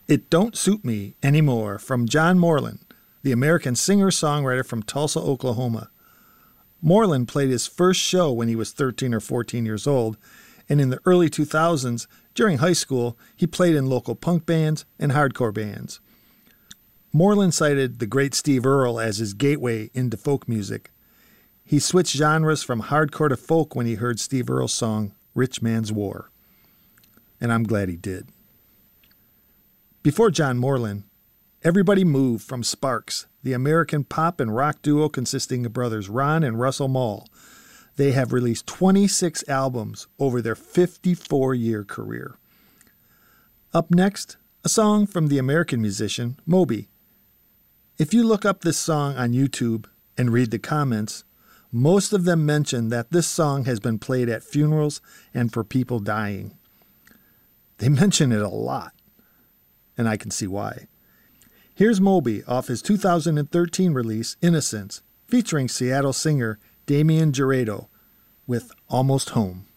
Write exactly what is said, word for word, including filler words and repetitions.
It Don't Suit Me Anymore from John Moreland, the American singer-songwriter from Tulsa, Oklahoma. Moreland played his first show when he was thirteen or fourteen years old, and in the early two thousands, during high school, he played in local punk bands and hardcore bands. Moreland cited the great Steve Earle as his gateway into folk music. He switched genres from hardcore to folk when he heard Steve Earle's song, Rich Man's War. And I'm glad he did. Before John Moreland, Everybody Move from Sparks, the American pop and rock duo consisting of brothers Ron and Russell Mall. They have released twenty-six albums over their fifty-four-year career. Up next, a song from the American musician Moby. If you look up this song on YouTube and read the comments, most of them mention that this song has been played at funerals and for people dying. They mention it a lot, and I can see why. Here's Moby off his two thousand thirteen release, Innocence, featuring Seattle singer Damien Jurado with Almost Home.